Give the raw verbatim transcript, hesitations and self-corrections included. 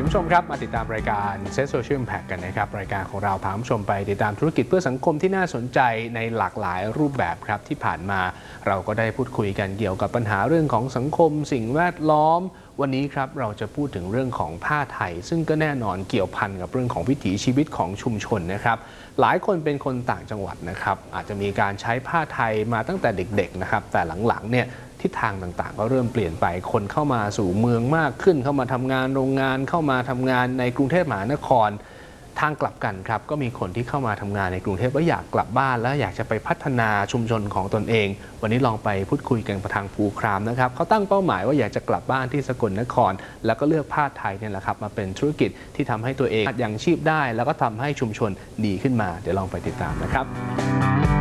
ผู้ชมครับมาติดตามรายการ Set Social Impact กันนะครับรายการของเราพาผู้ชมไปติดตามธุรกิจเพื่อสังคมที่น่าสนใจในหลากหลายรูปแบบครับที่ผ่านมาเราก็ได้พูดคุยกันเกี่ยวกับปัญหาเรื่องของสังคมสิ่งแวดล้อมวันนี้ครับเราจะพูดถึงเรื่องของผ้าไทยซึ่งก็แน่นอนเกี่ยวพันกับเรื่องของวิถีชีวิตของชุมชนนะครับหลายคนเป็นคนต่างจังหวัดนะครับอาจจะมีการใช้ผ้าไทยมาตั้งแต่เด็กๆนะครับแต่หลังๆเนี่ยทิศทางต่างๆก็เริ่มเปลี่ยนไปคนเข้ามาสู่เมืองมากขึ้นเข้ามาทำงานโรงงานเข้ามาทำงานในกรุงเทพมหานครทางกลับกันครับก็มีคนที่เข้ามาทำงานในกรุงเทพแล้วอยากกลับบ้านแล้วอยากจะไปพัฒนาชุมชนของตนเองวันนี้ลองไปพูดคุยกันกับทางภูครามนะครับเขาตั้งเป้าหมายว่าอยากจะกลับบ้านที่สกลนครแล้วก็เลือกผ้าไทยเนี่ยแหละครับมาเป็นธุรกิจที่ทำให้ตัวเองยังชีพได้แล้วก็ทำให้ชุมชนดีขึ้นมาเดี๋ยวลองไปติดตามนะครับ